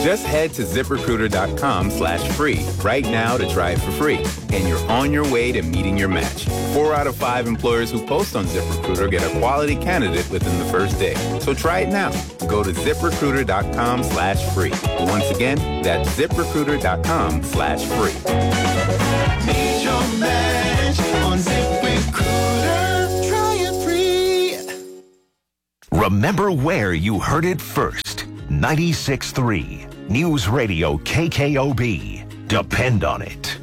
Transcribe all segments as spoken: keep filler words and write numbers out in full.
Just head to ZipRecruiter.com slash free right now to try it for free. And you're on your way to meeting your match. Four out of five employers who post on ZipRecruiter get a quality candidate within the first day. So try it now. Go to ZipRecruiter.com slash free. Once again, that's ZipRecruiter.com slash free. Meet your match on ZipRecruiter. Try it free. Remember where you heard it first. ninety-six point three News Radio K K O B. Depend on it.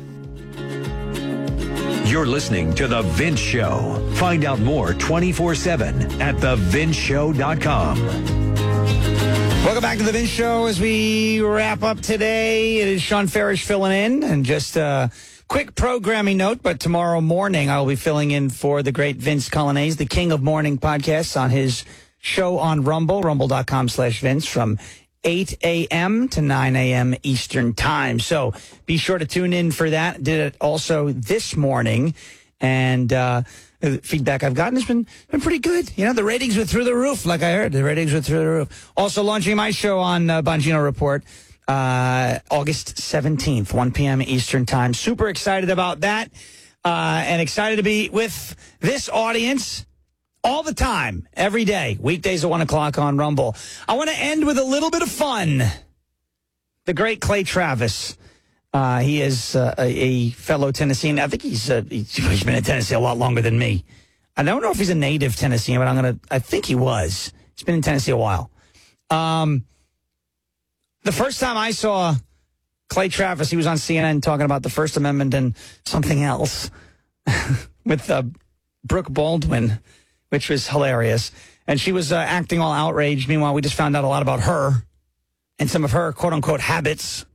You're listening to The Vince Show. Find out more twenty-four seven at the vince show dot com. Welcome back to The Vince Show as we wrap up today. It is Sean Farish filling in. And just a quick programming note, but tomorrow morning I will be filling in for the great Vince Colonnese, the king of morning podcasts, on his show on Rumble, rumble.com slash Vince, from eight a.m. to nine a.m. Eastern time. So be sure to tune in for that. Did it also this morning. And uh, the feedback I've gotten has been, been pretty good. You know, the ratings were through the roof, like I heard. The ratings were through the roof. Also launching my show on uh, Bongino Report, uh, August seventeenth, one p.m. Eastern time. Super excited about that. Uh, and excited to be with this audience all the time, every day, weekdays at one o'clock on Rumble. I want to end with a little bit of fun. The great Clay Travis. Uh, he is uh, a, a fellow Tennessean. I think he's, uh, he's been in Tennessee a lot longer than me. I don't know if he's a native Tennessean, but I'm going to, I think he was. He's been in Tennessee a while. Um, the first time I saw Clay Travis, he was on C N N talking about the First Amendment and something else with uh, Brooke Baldwin, which was hilarious. And she was uh, acting all outraged. Meanwhile, we just found out a lot about her and some of her quote-unquote habits.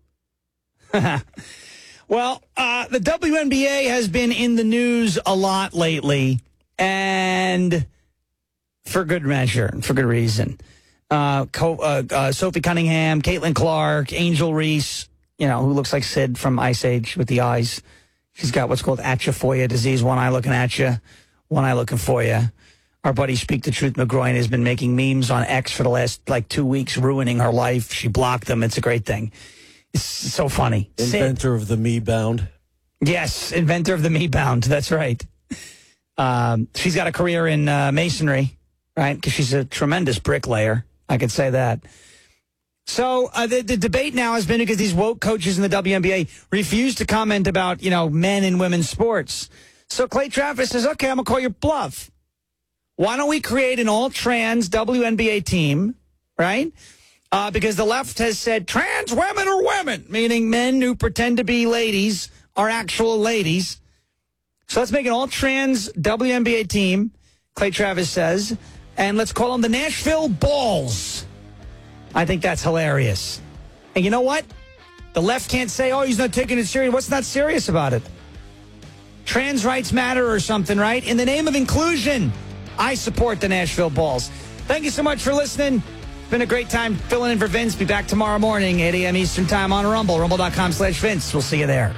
Well, uh, the W N B A has been in the news a lot lately, and for good measure, for good reason. Uh, Co- uh, uh, Sophie Cunningham, Caitlin Clark, Angel Reese, you know, who looks like Sid from Ice Age with the eyes. She's got what's called atrophoia disease, one eye looking at you, one eye looking for you. Our buddy Speak the Truth McGroin has been making memes on X for the last, like, two weeks, ruining her life. She blocked them. It's a great thing. It's so funny. Inventor Sid. Of the Me Bound. Yes, inventor of the Me Bound. That's right. Um, she's got a career in uh, masonry, right? Because she's a tremendous bricklayer. I could say that. So uh, the, the debate now has been because these woke coaches in the W N B A refuse to comment about, you know, men and women's sports. So Clay Travis says, okay, I'm going to call your bluff. Why don't we create an all-trans W N B A team, right? Uh, because the left has said trans women are women, meaning men who pretend to be ladies are actual ladies. So let's make an all-trans W N B A team, Clay Travis says, and let's call them the Nashville Balls. I think that's hilarious. And you know what? The left can't say, oh, he's not taking it serious. What's not serious about it? Trans rights matter or something, right? In the name of inclusion, I support the Nashville Balls. Thank you so much for listening. It's been a great time filling in for Vince. Be back tomorrow morning, eight a.m. Eastern time on Rumble, rumble.com slash Vince. We'll see you there.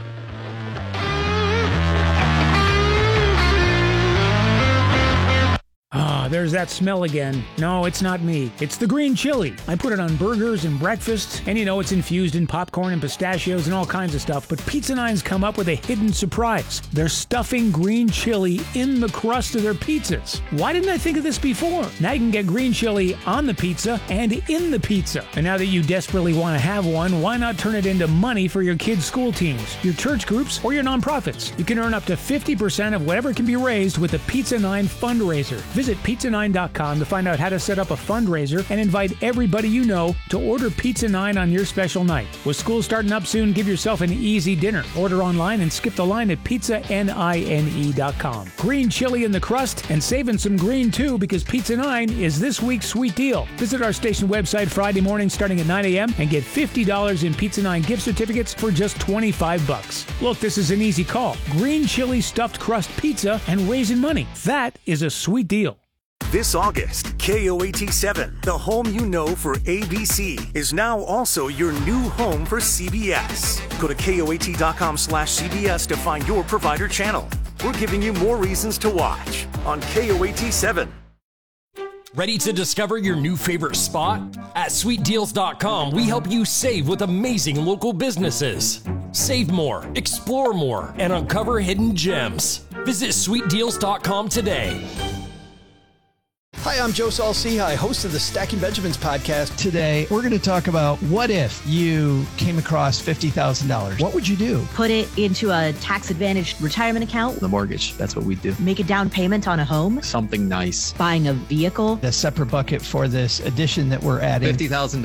Ah, there's that smell again. No, it's not me. It's the green chili. I put it on burgers and breakfast, and you know it's infused in popcorn and pistachios and all kinds of stuff. But Pizza Nine's come up with a hidden surprise. They're stuffing green chili in the crust of their pizzas. Why didn't I think of this before? Now you can get green chili on the pizza and in the pizza. And now that you desperately want to have one, why not turn it into money for your kids' school teams, your church groups, or your nonprofits? You can earn up to fifty percent of whatever can be raised with the Pizza Nine fundraiser. Visit pizza nine dot com to find out how to set up a fundraiser and invite everybody you know to order Pizza Nine on your special night. With school starting up soon, give yourself an easy dinner. Order online and skip the line at pizza nine dot com. Green chili in the crust and saving some green too, because Pizza Nine is this week's sweet deal. Visit our station website Friday morning starting at nine a.m. and get fifty dollars in Pizza Nine gift certificates for just twenty-five bucks. Look, this is an easy call. Green chili stuffed crust pizza and raising money. That is a sweet deal. This August, K O A T seven, the home you know for A B C, is now also your new home for C B S. Go to K O A T dot com slash C B S to find your provider channel. We're giving you more reasons to watch on K O A T seven. Ready to discover your new favorite spot? At sweet deals dot com, we help you save with amazing local businesses. Save more, explore more, and uncover hidden gems. Visit sweet deals dot com today. Hi, I'm Joe Saul-Sehy, host of the Stacking Benjamins podcast. Today, we're going to talk about what if you came across fifty thousand dollars. What would you do? Put it into a tax-advantaged retirement account. The mortgage, that's what we do. Make a down payment on a home. Something nice. Buying a vehicle. A separate bucket for this addition that we're adding. fifty thousand dollars